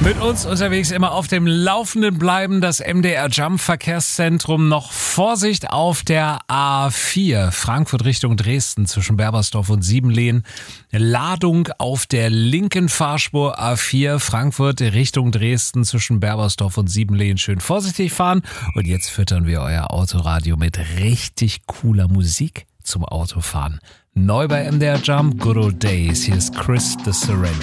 Mit uns unterwegs immer auf dem Laufenden bleiben, das MDR Jump Verkehrszentrum. Noch Vorsicht auf der A4, Frankfurt Richtung Dresden zwischen Berbersdorf und Siebenlehen. Ladung auf der linken Fahrspur A4, Frankfurt Richtung Dresden zwischen Berbersdorf und Siebenlehen. Schön vorsichtig fahren. Und jetzt füttern wir euer Autoradio mit richtig cooler Musik zum Autofahren. Neu bei MDR Jump, Good Old Days. Hier ist Chris the Serenity.